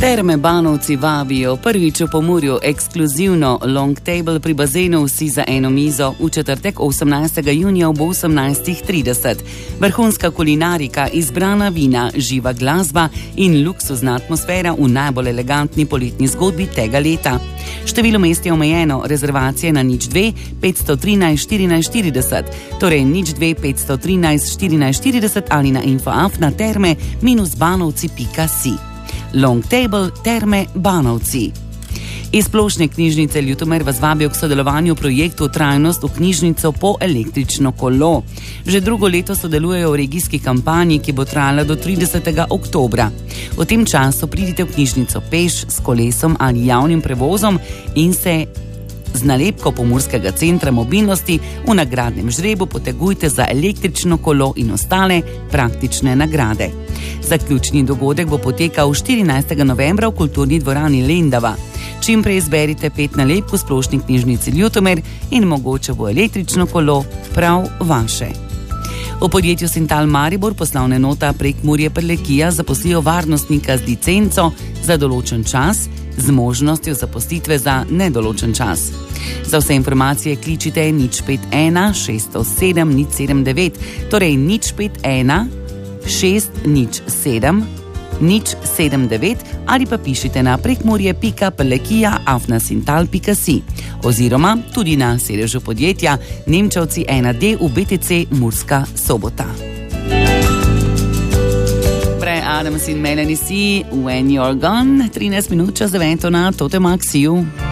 Terme Banovci vabijo prvič v Pomurju ekskluzivno long table pri bazenu Vsi za eno mizo v četrtek 18. junija ob 18.30. Vrhunska kulinarika, izbrana vina, živa glasba in luksuzna atmosfera v najbolj elegantni poletni zgodbi tega leta. Število mest je omejeno, rezervacije na 02 513 14 40, torej 02 513 14 40 ali na info@terme-banovci.si. Long Table Terme Banovci. Iz Splošne knjižnice Ljutomer vas vabijo k sodelovanju v projektu Trajnost v knjižnico po električno kolo. Že drugo leto sodelujejo v regijski kampanji, ki bo trajala do 30. oktobra. V tem času pridite v knjižnico peš, s kolesom ali javnim prevozom in se z nalepko Pomurskega centra mobilnosti v nagradnem žrebu potegujte za električno kolo in ostale praktične nagrade. Zaključni dogodek bo potekal 14. novembra v kulturni dvorani Lendava. Čim prej izberite 5 nalepk v Splošni knjižnici Ljutomer in mogoče bo električno kolo prav vaše. V podjetju Sintal Maribor poslovna enota Prekmurje Prlekija zaposlijo varnostnika z licenco za določen čas z možnostjo zaposlitve za nedoločen čas. Za vse informacije kličite 051 607 079, torej 051 607 079 ali pa pišite na prekmurje.prlekija@sintal.si oziroma tudi na sedežu podjetja Nemčevci 1D v BTC Murska Sobota. Adams in Melanie C. When You're Gone, 13 minut čas 9 na Tote Maxiju.